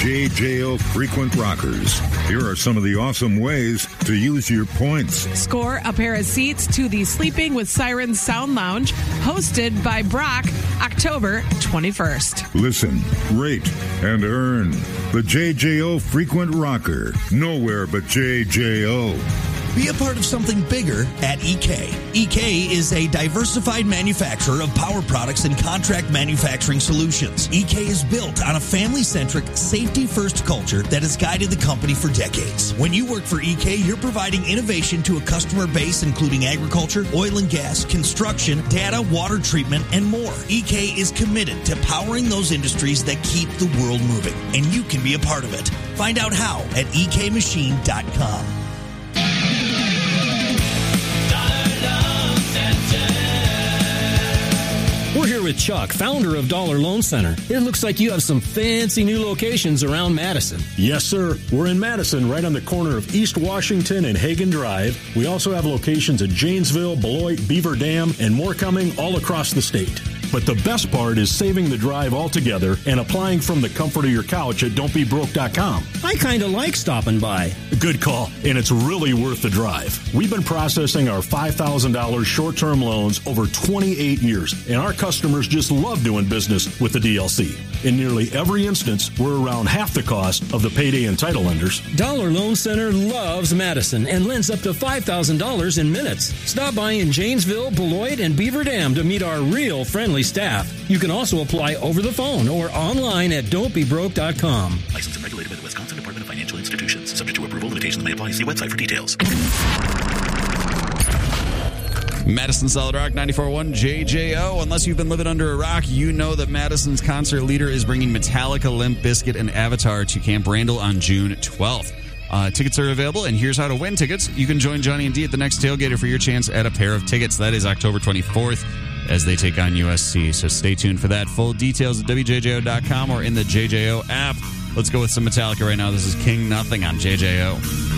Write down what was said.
JJO Frequent Rockers. Here are some of the awesome ways to use your points. Score a pair of seats to the Sleeping with Sirens Sound Lounge, hosted by Brock, October 21st. Listen, rate, and earn. The JJO Frequent Rocker. Nowhere but JJO. Be a part of something bigger at EK. EK is a diversified manufacturer of power products and contract manufacturing solutions. EK is built on a family-centric, safety-first culture that has guided the company for decades. When you work for EK, you're providing innovation to a customer base including agriculture, oil and gas, construction, data, water treatment, and more. EK is committed to powering those industries that keep the world moving, and you can be a part of it. Find out how at ekmachine.com. We're here with Chuck, founder of Dollar Loan Center. It looks like you have some fancy new locations around Madison. Yes, sir. We're in Madison, right on the corner of East Washington and Hagen Drive. We also have locations at Janesville, Beloit, Beaver Dam, and more coming all across the state. But the best part is saving the drive altogether and applying from the comfort of your couch at don'tbebroke.com. I kind of like stopping by. Good call, and it's really worth the drive. We've been processing our $5,000 short-term loans over 28 years, and our customers just love doing business with the DLC. In nearly every instance, we're around half the cost of the payday and title lenders. Dollar Loan Center loves Madison and lends up to $5,000 in minutes. Stop by in Janesville, Beloit, and Beaver Dam to meet our real friendly staff. You can also apply over the phone or online at don'tbebroke.com. Licensed and regulated by the Wisconsin Department of Financial Institutions. Subject to approval, limitations may apply. See website for details. Madison Solid Rock 94.1 JJO. Unless you've been living under a rock, you know that Madison's concert leader is bringing Metallica, Limp Bizkit, and Avatar to Camp Randall on June 12th. Tickets are available, and here's how to win tickets. You can join Johnny and Dee at the next tailgater for your chance at a pair of tickets. That is October 24th as they take on USC. So stay tuned for that. Full details at WJJO.com or in the JJO app. Let's go with some Metallica right now. This is King Nothing on JJO.